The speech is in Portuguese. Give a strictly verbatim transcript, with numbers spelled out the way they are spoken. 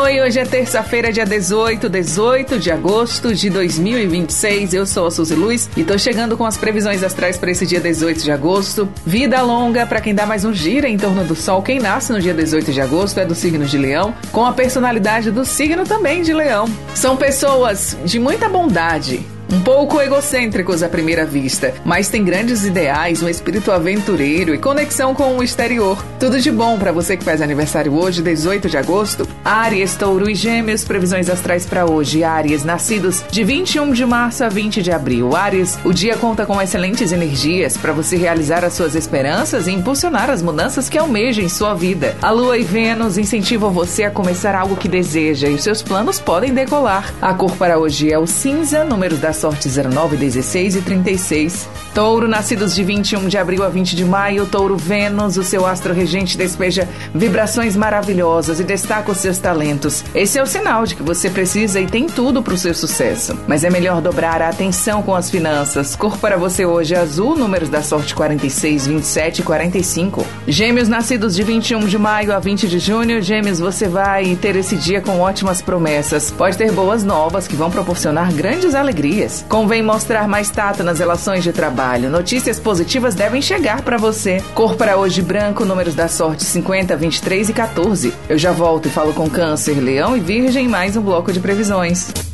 Oi, hoje é terça-feira, dia dezoito, dezoito de agosto de dois mil e vinte e seis. Eu sou a Suzy Luz e tô chegando com as previsões astrais para esse dia dezoito de agosto. Vida longa para quem dá mais um giro em torno do Sol. Quem nasce no dia dezoito de agosto é do signo de Leão, com a personalidade do signo também de Leão. São pessoas de muita bondade, um pouco egocêntricos à primeira vista, mas tem grandes ideais, um espírito aventureiro e conexão com o exterior. Tudo de bom para você que faz aniversário hoje, dezoito de agosto. Áries, Touro e Gêmeos, previsões astrais para hoje. Áries, nascidos de vinte e um de março a vinte de abril. Áries, o dia conta com excelentes energias para você realizar as suas esperanças e impulsionar as mudanças que almeja em sua vida. A Lua e Vênus incentivam você a começar algo que deseja e os seus planos podem decolar. A cor para hoje é o cinza, números da sorte zero nove, dezesseis e trinta e seis. Touro, nascidos de vinte e um de abril a vinte de maio. Touro, Vênus, o seu astro regente despeja vibrações maravilhosas e destaca os seus talentos. Esse é o sinal de que você precisa e tem tudo para o seu sucesso. Mas é melhor dobrar a atenção com as finanças. Cor para você hoje é azul, números da sorte quarenta e seis, vinte e sete e quarenta e cinco. Gêmeos, nascidos de vinte e um de maio a vinte de junho. Gêmeos, você vai ter esse dia com ótimas promessas. Pode ter boas novas que vão proporcionar grandes alegrias. Convém mostrar mais tato nas relações de trabalho. Notícias positivas devem chegar para você. Cor para hoje branco, números da sorte cinquenta, vinte e três e quatorze. Eu já volto e falo com Câncer, Leão e Virgem em mais um bloco de previsões.